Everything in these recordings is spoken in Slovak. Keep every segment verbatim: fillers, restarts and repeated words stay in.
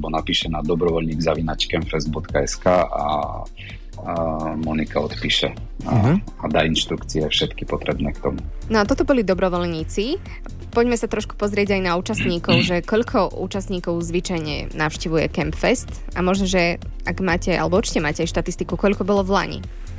alebo napíše na dobrovoľník zavináč campfest bodka es ká a, a Monika odpíše a, uh-huh. a dá inštrukcie všetky potrebné k tomu. No a toto boli dobrovoľníci. Poďme sa trošku pozrieť aj na účastníkov, že koľko účastníkov zvyčajne navštevuje Campfest a možno, že ak máte, alebo určite máte aj štatistiku, koľko bolo v Lani?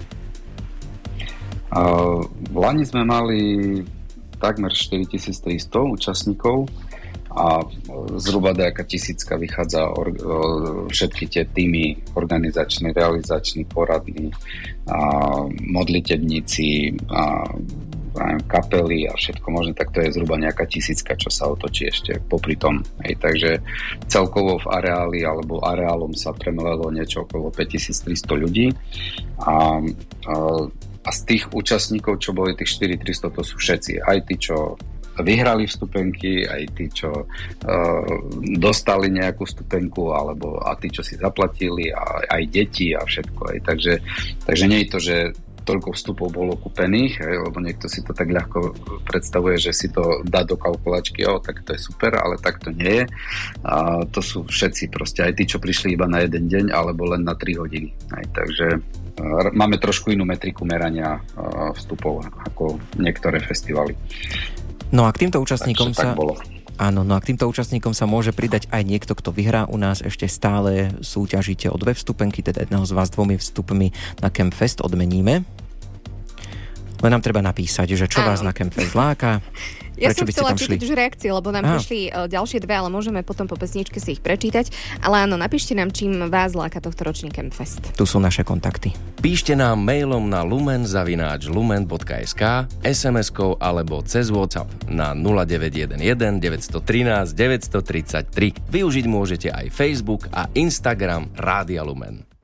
Uh, v Lani sme mali takmer štyritisíctristo účastníkov a zhruba nejaká tisícka vychádza or, všetky tie týmy organizačný, realizačný, poradný, a modlitebníci a kapely a všetko možné, tak to je zhruba nejaká tisícka, čo sa otočí ešte popri tom. Hej, takže celkovo v areáli alebo areálom sa premelelo niečo okolo päťtisíctristo ľudí a, a, a z tých účastníkov, čo boli tých štyritisíctristo, to sú všetci. Aj tí, čo vyhrali vstupenky, aj tí, čo uh, dostali nejakú vstupenku, alebo a tí, čo si zaplatili, a aj deti a všetko. Aj. Takže, takže nie je to, že toľko vstupov bolo kúpených, lebo niekto si to tak ľahko predstavuje, že si to dá do kalkulačky, o, tak to je super, ale tak to nie je. A to sú všetci proste, aj tí, čo prišli iba na jeden deň, alebo len na tri hodiny. Aj, takže uh, máme trošku inú metriku merania uh, vstupov ako niektoré festivaly. No a k týmto účastníkom Takže sa... tak bolo. Áno, no a k týmto účastníkom sa môže pridať aj niekto, kto vyhrá. U nás ešte stále súťažíte o dve vstupenky, teda jedného z vás dvomi vstupmi na Campfest odmeníme. Len nám treba napísať, že čo Áno. vás na Campfest láka. Ja Prečo som chcela čítať už reakcie, lebo nám Á. prišli ďalšie dve, ale môžeme potom po pesničke si ich prečítať. Ale áno, napíšte nám, čím vás láka tohto ročný Campfest. Tu sú naše kontakty. Píšte nám mailom na lumen zavináč lumen bodka es ká, es em eskou alebo cez WhatsApp na nula deväť jeden jeden deväť jedna tri deväť tri tri. Využiť môžete aj Facebook a Instagram Rádia Lumen.